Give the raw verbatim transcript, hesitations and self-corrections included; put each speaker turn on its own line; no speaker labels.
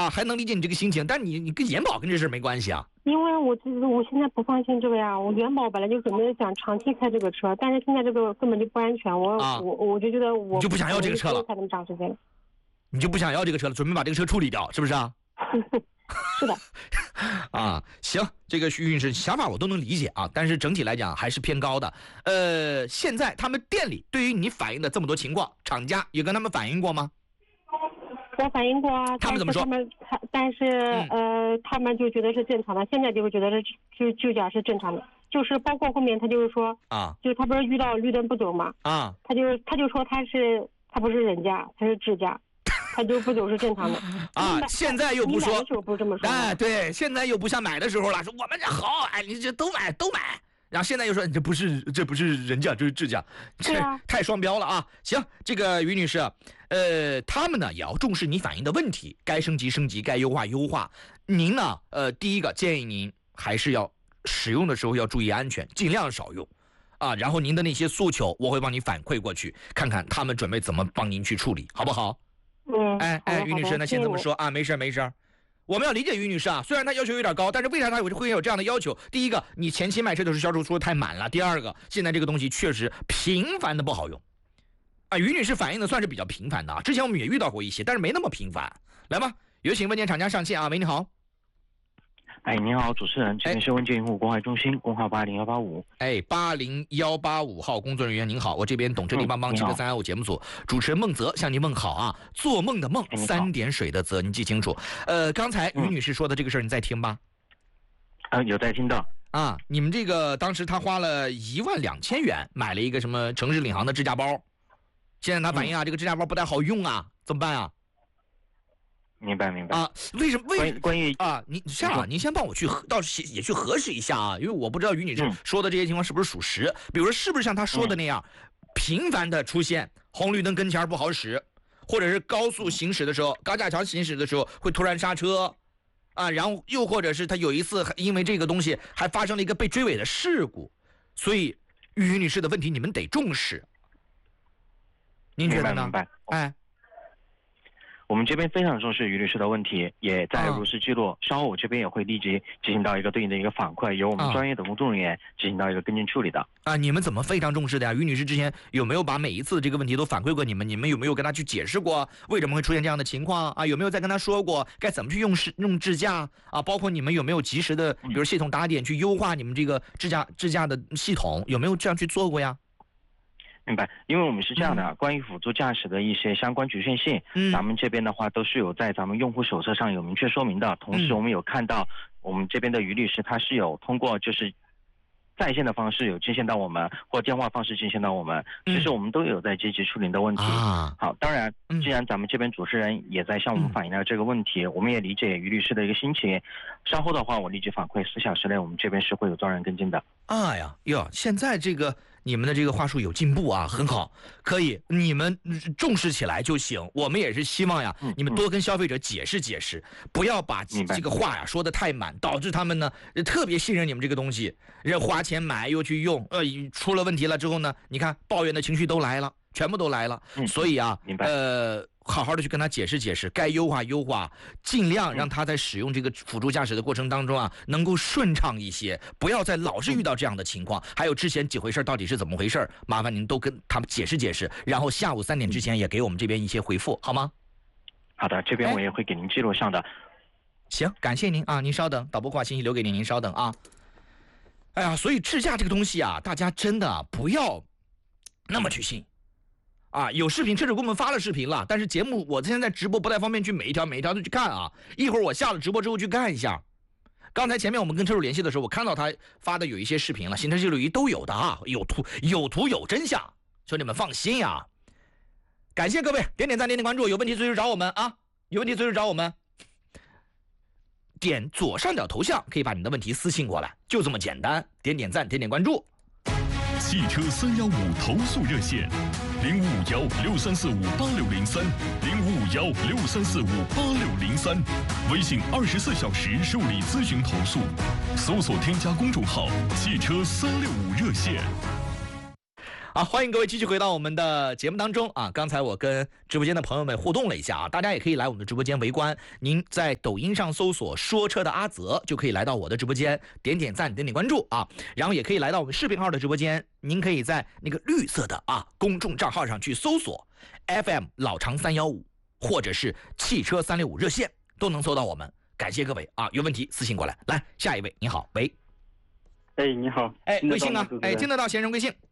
啊，还能理解你这个心情，但你你跟延保跟这事没关系啊。
因为我我现在不放心这个呀，我元宝本来就准备想长期开这个车，但是现在这个根本就不安全，我、啊、我我就觉得我
你就不想要这个车了，
开那么长时间，
你就不想要这个车了，准备把这个车处理掉，是不是啊？
是的。
啊，行，这个徐女士想法我都能理解啊，但是整体来讲还是偏高的。呃，现在他们店里对于你反映的这么多情况，厂家有跟他们反映过吗？
我反映过啊，
他们怎么说？
他们他但是、嗯、呃，他们就觉得是正常的，现在就会觉得是就就讲是正常的，就是包括后面他就是说
啊，
就是他不是遇到绿灯不走嘛
啊，
他就是他就说他是他不是人家，他是智驾，他就不走是正常的
啊。现在又不说，
你买的时候不是这么说，
哎，对，现在又不像买的时候了，说我们这好，哎，你这都买都买。然后现在又说你这不是这不是人家，这是智驾，这、啊、太双标了啊！行，这个于女士，呃，他们呢也要重视你反映的问题，该升级升级，该优化优化。您呢，呃，第一个建议您还是要使用的时候要注意安全，尽量少用，啊，然后您的那些诉求我会帮你反馈过去，看看他们准备怎么帮您去处理，好不好？
嗯，
哎哎，于女士，那先这么说啊，没事没事。我们要理解于女士啊，虽然她要求有点高，但是为啥她会有这样的要求？第一个，你前期卖车的时候销售说太满了；第二个，现在这个东西确实频繁的不好用。啊，于女士反映的算是比较频繁的啊，之前我们也遇到过一些，但是没那么频繁。来吧，有请问件厂家上线啊，喂，你好。
哎，你好，主持人，这边是问件用户关怀中心，工号八零幺八五。
哎，八零幺八五号工作人员您好，我这边懂车帝帮帮汽车三幺五节目组主持人孟泽向您问好啊，做梦的梦，三点水的泽，您记清楚。呃，刚才于女士说的这个事儿，你在听吧？
呃，有在听到。
啊，你们这个当时他花了一万两千元买了一个什么城市领航的支架包，现在他反映啊，嗯、这个支架包不太好用啊，怎么办啊？
明白明白
啊，为什么？为
关于
啊，你这样啊，您先帮我去到时也去核实一下啊，因为我不知道于女士说的这些情况是不是属实。嗯、比如说，是不是像她说的那样，嗯、频繁的出现红绿灯跟前不好使，或者是高速行驶的时候、高架桥行驶的时候会突然刹车，啊，然后又或者是她有一次因为这个东西还发生了一个被追尾的事故，所以于女士的问题你们得重视。您觉得呢？
明白。
哎。
我们这边非常重视于律师的问题，也在如实记录。啊、稍后我这边也会立即进行到一个对应的一个反馈，由我们专业的工作人员进行到一个跟进处理的。
啊，你们怎么非常重视的呀？于女士之前有没有把每一次这个问题都反馈过你们？你们有没有跟她去解释过为什么会出现这样的情况啊？有没有再跟她说过该怎么去用用支架啊？包括你们有没有及时的，比如系统打点去优化你们这个支架支架的系统？有没有这样去做过呀？
明白，因为我们是这样的，嗯、关于辅助驾驶的一些相关局限性，嗯、咱们这边的话都是有在咱们用户手册上有明确说明的。同时，我们有看到我们这边的于律师，他是有通过就是在线的方式有进线到我们，或电话方式进线到我们，其实我们都有在积极处理的问题。啊、好，当然，既然咱们这边主持人也在向我们反映了这个问题，嗯、我们也理解于律师的一个心情。稍后的话，我立即反馈，四小时内我们这边是会有专人跟进的。
啊呀哟，现在这个你们的这个话术有进步啊，很好，可以，你们重视起来就行。我们也是希望呀，嗯、你们多跟消费者解释解释，嗯、不要把这个话呀说得太满，导致他们呢特别信任你们这个东西，人花钱买又去用，呃，出了问题了之后呢，你看抱怨的情绪都来了，全部都来了。嗯、所以啊，
明白
呃。好好的去跟他解释解释，该优化优化，尽量让他在使用这个辅助驾驶的过程当中啊，能够顺畅一些，不要再老是遇到这样的情况。还有之前几回事到底是怎么回事，麻烦您都跟他们解释解释，然后下午三点之前也给我们这边一些回复，好吗？
好的，这边我也会给您记录上的。
行，感谢您啊，您稍等，导播把信息留给您，您稍等啊。哎呀，所以智驾这个东西啊，大家真的不要那么去信。啊，有视频，车主给我们发了视频了，但是节目我现在直播不太方便去每一条每一条都去看啊。一会儿我下了直播之后去看一下。刚才前面我们跟车主联系的时候，我看到他发的有一些视频了，行车记录仪都有的啊，有图有图有真相，兄弟们放心呀。感谢各位点点赞点点关注，有问题随时找我们啊，有问题随时找我们。点左上角头像可以把你的问题私信过来，就这么简单，点点赞点点关注。
汽车三幺五投诉热线：零五五幺六三四五八六零三，零五五幺六三四五八六零三。微信二十四小时受理咨询投诉，搜索添加公众号“汽车三六五热线”。
好，欢迎各位继续回到我们的节目当中啊！刚才我跟直播间的朋友们互动了一下啊，大家也可以来我们的直播间围观。您在抖音上搜索“说车的阿泽”，就可以来到我的直播间，点点赞，点点关注啊。然后也可以来到我们视频号的直播间，您可以在那个绿色的啊公众账号上去搜索 F M 老长三幺五，或者是汽车三六五热线，都能搜到我们。感谢各位啊，有问题私信过来。来，下一位，你好，喂。
哎，你好。
哎，贵姓啊？哎，听得到，先生贵姓。